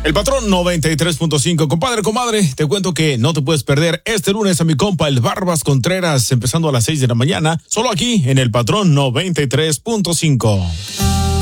El Patrón 93.5. Compadre, comadre, te cuento que no te puedes perder este lunes a mi compa el Barbas Contreras, empezando a las 6 de la mañana, solo aquí en el Patrón 93.5.